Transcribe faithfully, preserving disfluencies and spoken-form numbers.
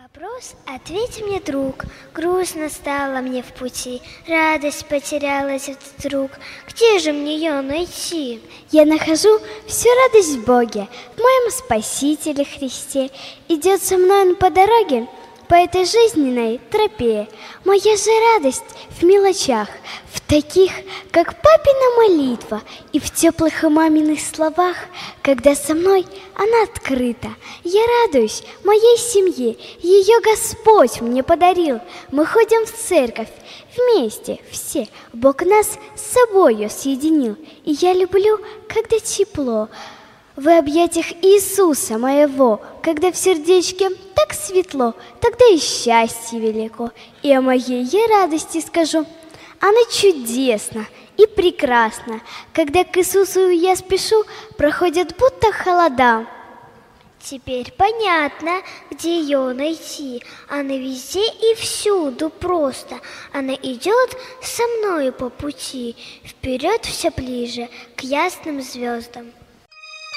Вопрос ответь мне, друг. Грустно стало мне в пути, радость потерялась вдруг. Где же мне ее найти? Я нахожу всю радость в Боге, в моем Спасителе Христе. Идет со мной Он по дороге, по этой жизненной тропе. Моя же радость в мелочах, в таких, как папина молитва, и в теплых маминых словах, когда со мной она открыта. Я радуюсь моей семье, ее Господь мне подарил. Мы ходим в церковь вместе все, Бог нас с собою съединил. И я люблю, когда тепло в объятиях Иисуса моего, когда в сердечке так светло, тогда и счастье велико. И о моей я радости скажу. Она чудесна и прекрасна. Когда к Иисусу я спешу, проходят будто холода. Теперь понятно, где ее найти. Она везде и всюду просто. Она идет со мною по пути, вперед все ближе к ясным звездам.